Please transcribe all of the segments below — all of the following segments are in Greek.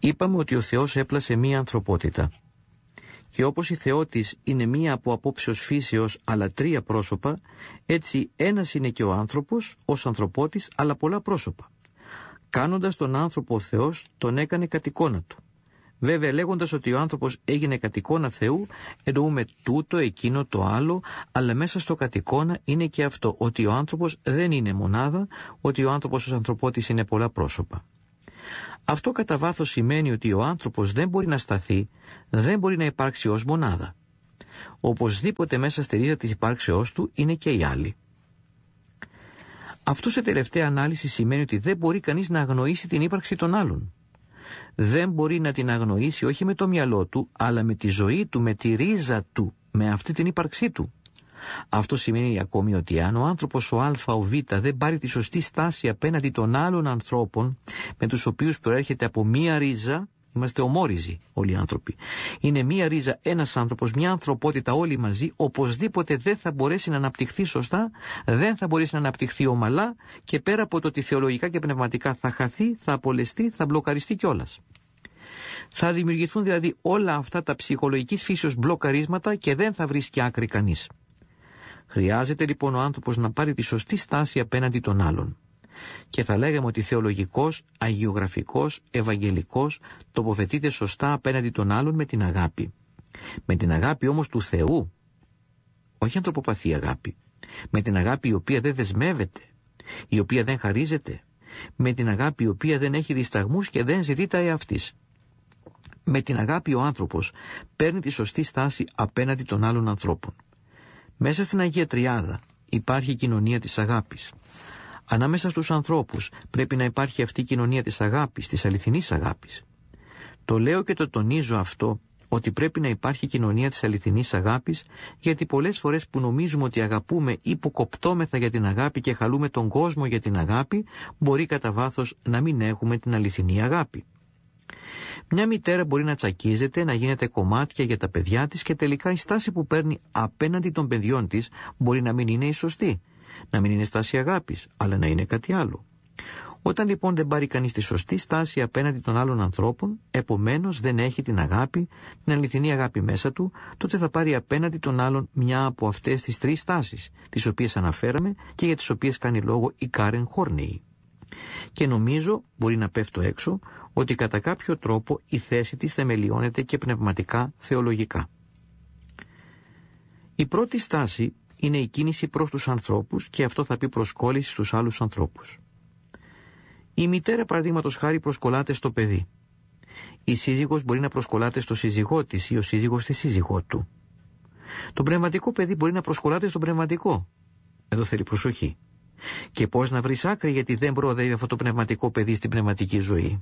Είπαμε ότι ο Θεός έπλασε μία ανθρωπότητα. Και όπως η θεότης είναι μία από απόψεως φύσεως αλλά τρία πρόσωπα, έτσι ένας είναι και ο άνθρωπος ως ανθρωπότης αλλά πολλά πρόσωπα. Κάνοντας τον άνθρωπο ο Θεός, τον έκανε κατ' εικόνα του. Βέβαια, λέγοντας ότι ο άνθρωπος έγινε κατ' εικόνα Θεού, εννοούμε τούτο, εκείνο, το άλλο, αλλά μέσα στο κατ' εικόνα είναι και αυτό, ότι ο άνθρωπος δεν είναι μονάδα, ότι ο άνθρωπος ως ανθρωπότης είναι πολλά πρόσωπα. Αυτό κατά βάθος σημαίνει ότι ο άνθρωπος δεν μπορεί να σταθεί, δεν μπορεί να υπάρξει ως μονάδα. Οπωσδήποτε μέσα στη ρίζα της υπάρξεώς του είναι και οι άλλοι. Αυτό σε τελευταία ανάλυση σημαίνει ότι δεν μπορεί κανείς να αγνοήσει την ύπαρξη των άλλων. Δεν μπορεί να την αγνοήσει όχι με το μυαλό του, αλλά με τη ζωή του, με τη ρίζα του, με αυτή την ύπαρξή του. Αυτό σημαίνει ακόμη ότι αν ο άνθρωπος ο Α, ο Β δεν πάρει τη σωστή στάση απέναντι των άλλων ανθρώπων, με τους οποίους προέρχεται από μία ρίζα, είμαστε ομόριζοι όλοι οι άνθρωποι. Είναι μία ρίζα, ένας άνθρωπος, μια ανθρωπότητα όλοι μαζί, οπωσδήποτε δεν θα μπορέσει να αναπτυχθεί σωστά, δεν θα μπορέσει να αναπτυχθεί ομαλά και πέρα από το ότι θεολογικά και πνευματικά θα χαθεί, θα απολεστεί, θα μπλοκαριστεί κιόλας. Θα δημιουργηθούν δηλαδή όλα αυτά τα ψυχολογικής φύσεως μπλοκαρίσματα και δεν θα βρίσκει άκρη κανείς. Χρειάζεται λοιπόν ο άνθρωπος να πάρει τη σωστή στάση απέναντι των άλλων. Και θα λέγαμε ότι θεολογικός, αγιογραφικός, ευαγγελικός τοποθετείται σωστά απέναντι των άλλων με την αγάπη. Με την αγάπη όμως του Θεού, όχι ανθρωποπαθή αγάπη. Με την αγάπη η οποία δεν δεσμεύεται, η οποία δεν χαρίζεται. Με την αγάπη η οποία δεν έχει δισταγμούς και δεν ζητεί τα εαυτής. Με την αγάπη ο άνθρωπος παίρνει τη σωστή στάση απέναντι των άλλων ανθρώπων. Μέσα στην Αγία Τριάδα υπάρχει η κοινωνία της αγάπης. Ανάμεσα στους ανθρώπους πρέπει να υπάρχει αυτή η κοινωνία της αγάπης, της αληθινής αγάπης. Το λέω και το τονίζω αυτό, ότι πρέπει να υπάρχει κοινωνία της αληθινής αγάπης, γιατί πολλές φορές που νομίζουμε ότι αγαπούμε ή που κοπτόμεθα για την αγάπη και χαλούμε τον κόσμο για την αγάπη, μπορεί κατά βάθος να μην έχουμε την αληθινή αγάπη. Μια μητέρα μπορεί να τσακίζεται, να γίνεται κομμάτια για τα παιδιά της και τελικά η στάση που παίρνει απέναντι των παιδιών της μπορεί να μην είναι η σωστή. Να μην είναι στάση αγάπης, αλλά να είναι κάτι άλλο. Όταν λοιπόν δεν πάρει κανείς τη σωστή στάση απέναντι των άλλων ανθρώπων, επομένως δεν έχει την αγάπη, την αληθινή αγάπη μέσα του, τότε θα πάρει απέναντι των άλλων μια από αυτές τις τρεις στάσεις, τις οποίες αναφέραμε και για τις οποίες κάνει λόγο η Κάρεν Χόρνεϊ. Και νομίζω, μπορεί να πέφτω έξω, ότι κατά κάποιο τρόπο η θέση της θεμελιώνεται και πνευματικά θεολογικά. Η πρώτη στάση είναι η κίνηση προς τους ανθρώπους και αυτό θα πει προσκόλληση στους άλλους ανθρώπους. Η μητέρα παραδείγματος χάρη προσκολάται στο παιδί. Η σύζυγος μπορεί να προσκολάται στο σύζυγό της ή ο σύζυγος στη σύζυγό του. Το πνευματικό παιδί μπορεί να προσκολάται στο πνευματικό. Εδώ θέλει προσοχή. Και πώς να βρεις άκρη γιατί δεν προοδεύει αυτό το πνευματικό παιδί στην πνευματική ζωή.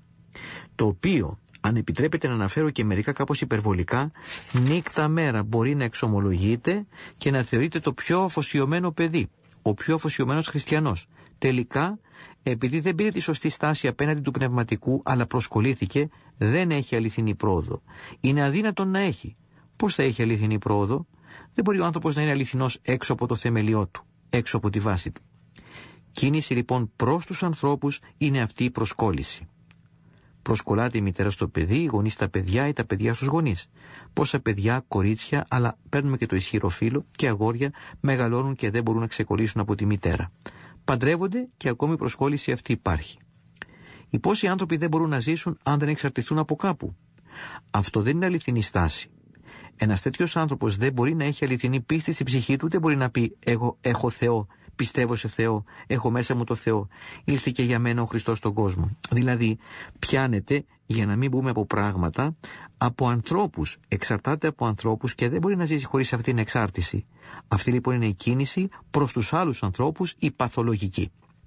Το οποίο, αν επιτρέπετε να αναφέρω και μερικά κάπως υπερβολικά, νύχτα μέρα μπορεί να εξομολογείται και να θεωρείται το πιο αφοσιωμένο παιδί, ο πιο αφοσιωμένος χριστιανός. Τελικά, επειδή δεν πήρε τη σωστή στάση απέναντι του πνευματικού, αλλά προσκολήθηκε, δεν έχει αληθινή πρόοδο. Είναι αδύνατον να έχει. Πώς θα έχει αληθινή πρόοδο? Δεν μπορεί ο άνθρωπος να είναι αληθινός έξω από το θεμελιό του, έξω από τη βάση του. Κίνηση λοιπόν προς τους ανθρώπους είναι αυτή η προσκόλληση. Προσκολάται η μητέρα στο παιδί, οι γονείς στα παιδιά ή τα παιδιά στους γονείς. Πόσα παιδιά, κορίτσια, αλλά παίρνουμε και το ισχυρό φύλο και αγόρια, μεγαλώνουν και δεν μπορούν να ξεκολλήσουν από τη μητέρα. Παντρεύονται και ακόμη η προσκόλληση αυτή υπάρχει. Οι πόσοι άνθρωποι δεν μπορούν να ζήσουν αν δεν εξαρτηθούν από κάπου? Αυτό δεν είναι αληθινή στάση. Ένας τέτοιος άνθρωπος δεν μπορεί να έχει αληθινή πίστη στην ψυχή του, δεν μπορεί να πει εγώ έχω Θεό, πιστεύω σε Θεό, έχω μέσα μου το Θεό, ήλθε και για μένα ο Χριστός στον κόσμο. Δηλαδή πιάνεται, για να μην πούμε από πράγματα, από ανθρώπους, εξαρτάται από ανθρώπους και δεν μπορεί να ζήσει χωρίς αυτήν την εξάρτηση. Αυτή λοιπόν είναι η κίνηση προς τους άλλους ανθρώπους, η παθολογική.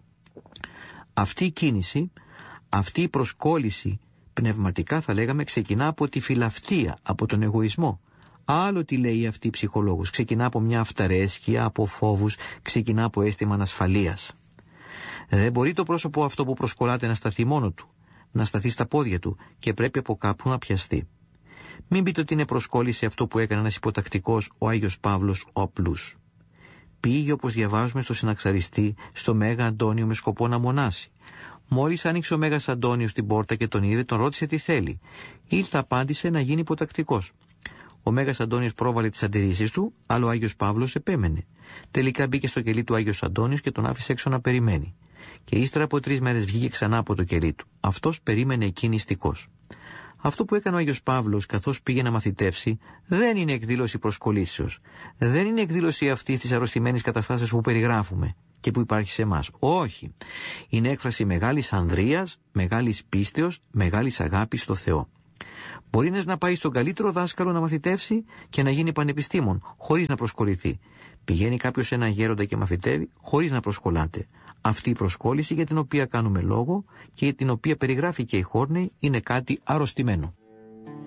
Αυτή η κίνηση, αυτή η προσκόλληση πνευματικά θα λέγαμε ξεκινά από τη φιλαυτία, από τον εγωισμό. Άλλο τι λέει αυτή η ψυχολόγος. Ξεκινά από μια αυταρέσκεια, από φόβους, ξεκινά από αίσθημα ανασφαλείας. Δεν μπορεί το πρόσωπο αυτό που προσκολάται να σταθεί μόνο του, να σταθεί στα πόδια του και πρέπει από κάπου να πιαστεί. Μην πείτε ότι είναι προσκόλληση αυτό που έκανε ένας υποτακτικός, ο Άγιος Παύλος ο Απλούς. Πήγε όπως διαβάζουμε στο συναξαριστή, στο Μέγα Αντώνιο με σκοπό να μονάσει. Μόλις άνοιξε ο Μέγας Αντώνιος την πόρτα και τον είδε, τον ρώτησε τι θέλει. Ήλθε, απάντησε, να γίνει υποτακτικός. Ο Μέγας Αντώνιος πρόβαλε τις αντιρρήσεις του, αλλά ο Άγιος Παύλος επέμενε. Τελικά μπήκε στο κελί του Άγιος Αντώνιος και τον άφησε έξω να περιμένει. Και ύστερα από 3 μέρες βγήκε ξανά από το κελί του. Αυτός περίμενε εκεί νηστικός. Αυτό που έκανε ο Άγιος Παύλος καθώς πήγε να μαθητεύσει δεν είναι εκδήλωση προσκολήσεως. Δεν είναι εκδήλωση αυτής της αρρωστημένης καταστάσεως που περιγράφουμε και που υπάρχει σε εμάς. Όχι. Είναι έκφραση μεγάλης ανδρείας, μεγάλης πίστεως, μεγάλης αγάπης στο Θεό. Μπορεί να πάει στον καλύτερο δάσκαλο να μαθητεύσει και να γίνει πανεπιστήμον, χωρίς να προσκοληθεί. Πηγαίνει κάποιος σε ένα γέροντα και μαθητεύει, χωρίς να προσκολάται. Αυτή η προσκόλληση για την οποία κάνουμε λόγο και για την οποία περιγράφει και η Χόρνεϊ είναι κάτι αρρωστημένο.